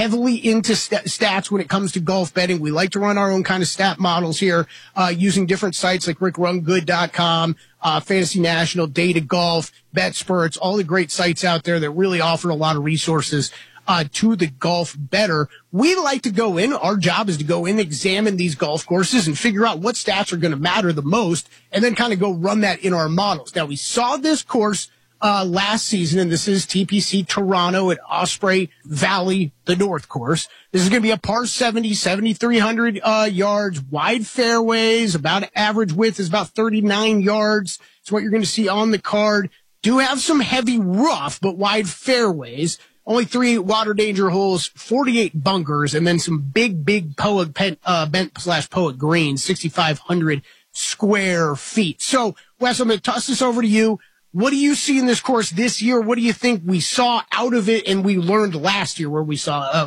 heavily into stats when it comes to golf betting. We like to run our own kind of stat models here, using different sites like rickrungood.com, Fantasy National, Data Golf, BetSperts, all the great sites out there that really offer a lot of resources to the golf bettor. We like to go in. Our job is to go in, examine these golf courses and figure out what stats are going to matter the most, and then kind of go run that in our models. Now, we saw this course last season, and this is TPC Toronto at Osprey Valley, the North course. This is going to be a par 70, 7,300 yards, wide fairways, about average width is about 39 yards. It's what you're going to see on the card. Do have some heavy rough, but wide fairways. Only 3 water danger holes, 48 bunkers, and then some big bent/poet greens, 6,500 square feet. So, Wes, I'm going to toss this over to you. What do you see in this course this year? What do you think we saw out of it and we learned last year where we saw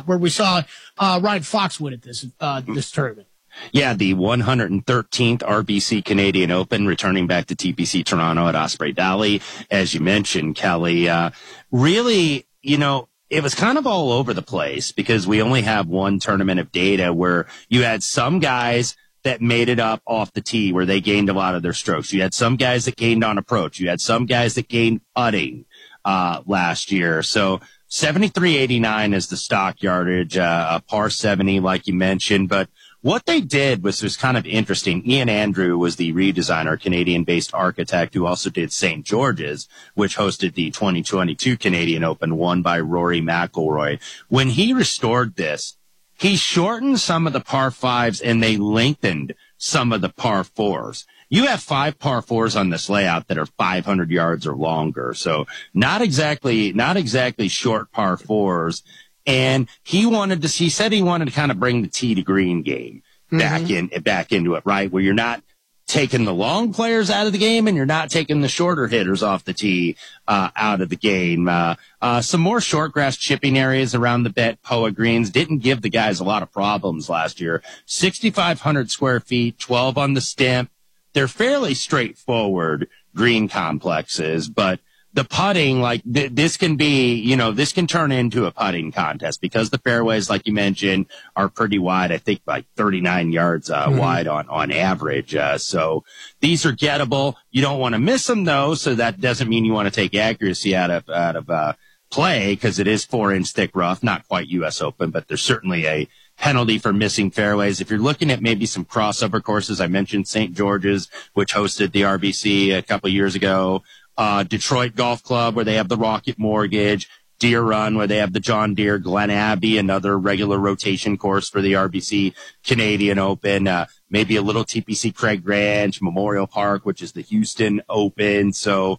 Ryan Foxwood at this tournament? Yeah, the 113th RBC Canadian Open, returning back to TPC Toronto at Osprey Valley. As you mentioned, Kelly, really, it was kind of all over the place because we only have one tournament of data where you had some guys that made it up off the tee where they gained a lot of their strokes. You had some guys that gained on approach. You had some guys that gained putting last year. So 73.89 is the stock yardage, a par 70, like you mentioned. But what they did was kind of interesting. Ian Andrew was the redesigner, Canadian-based architect who also did St. George's, which hosted the 2022 Canadian Open, won by Rory McIlroy. When he restored this, he shortened some of the par 5s and they lengthened some of the par 4s. You have 5 par 4s on this layout that are 500 yards or longer. So not exactly short par 4s. And he said he wanted to kind of bring the tee to green game back into it, right? Where you're not taking the long players out of the game and you're not taking the shorter hitters off the tee, out of the game. Some more short grass chipping areas around the Bet-Poa greens didn't give the guys a lot of problems last year. 6,500 square feet, 12 on the stimp. They're fairly straightforward green complexes, but the putting, this can turn into a putting contest because the fairways, like you mentioned, are pretty wide. I think like 39 yards wide on average. So these are gettable. You don't want to miss them though. So that doesn't mean you want to take accuracy out of play because it is 4-inch thick rough, not quite U.S. Open, but there's certainly a penalty for missing fairways. If you're looking at maybe some crossover courses, I mentioned St. George's, which hosted the RBC a couple years ago. Detroit Golf Club, where they have the Rocket Mortgage, Deer Run, where they have the John Deere, Glen Abbey, another regular rotation course for the RBC Canadian Open, maybe a little TPC Craig Ranch, Memorial Park, which is the Houston Open. So,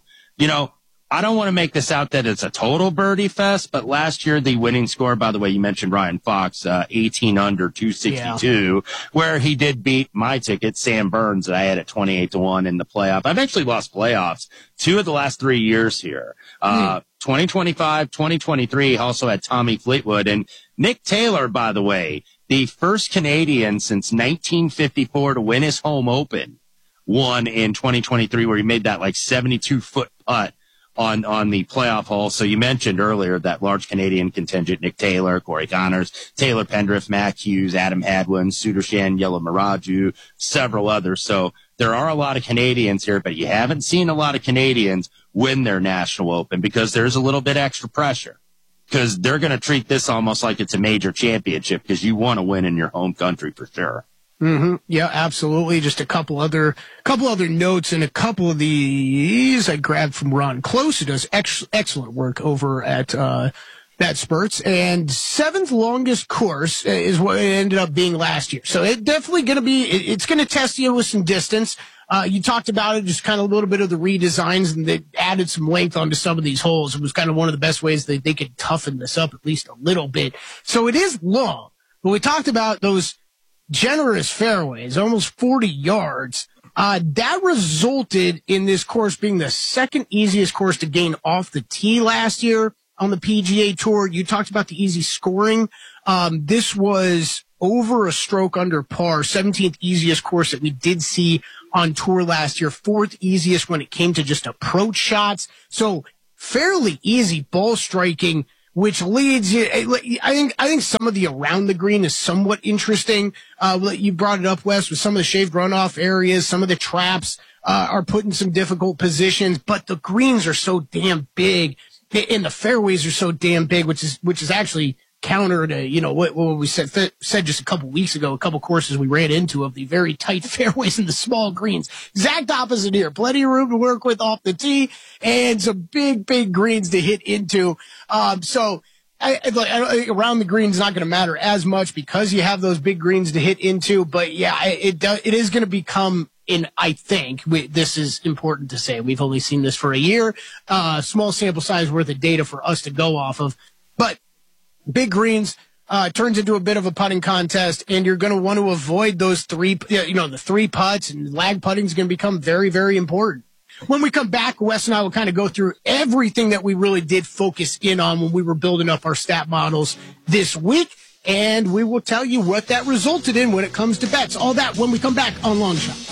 I don't want to make this out that it's a total birdie fest, but last year the winning score, by the way, you mentioned Ryan Fox, 18 under 262, where he did beat my ticket, Sam Burns, that I had at 28-1 in the playoff. I've actually lost playoffs 2 of the last 3 years here. 2025, 2023 also had Tommy Fleetwood and Nick Taylor, by the way, the first Canadian since 1954 to win his home open, won in 2023 where he made that 72-foot putt on the playoff hole. So you mentioned earlier that large Canadian contingent, Nick Taylor, Corey Connors, Taylor Pendrith, Mac Hughes, Adam Hadwin, Sudarshan, Yella Miraju, several others. So there are a lot of Canadians here, but you haven't seen a lot of Canadians win their National Open because there's a little bit extra pressure because they're going to treat this almost like it's a major championship because you want to win in your home country for sure. Yeah, absolutely. Just a couple other notes, and a couple of these I grabbed from Ron Close, who does excellent work over at BetSperts. And 7th longest course is what it ended up being last year. So it's definitely going to be, it's going to test you with some distance. You talked about it, just kind of a little bit of the redesigns, and they added some length onto some of these holes. It was kind of one of the best ways that they could toughen this up at least a little bit. So it is long, but we talked about those generous fairways, almost 40 yards. That resulted in this course being the second easiest course to gain off the tee last year on the PGA Tour. You talked about the easy scoring. This was over a stroke under par, 17th easiest course that we did see on tour last year, 4th easiest when it came to just approach shots. So fairly easy ball striking which leads you. I think some of the around the green is somewhat interesting. You brought it up, Wes, with some of the shaved runoff areas, some of the traps are put in some difficult positions, but the greens are so damn big, and the fairways are so damn big, which is actually counter to, what we said just a couple weeks ago, a couple courses we ran into of the very tight fairways and the small greens. Exact opposite here. Plenty of room to work with off the tee and some big, big greens to hit into. So I think around the green is not going to matter as much because you have those big greens to hit into. But yeah, it is going to become, I think this is important to say. We've only seen this for a year, small sample size worth of data for us to go off of, but big greens turns into a bit of a putting contest, and you're going to want to avoid those the three putts, and lag putting is going to become very, very important. When we come back, Wes and I will kind of go through everything that we really did focus in on when we were building up our stat models this week, and we will tell you what that resulted in when it comes to bets. All that when we come back on Long Shot.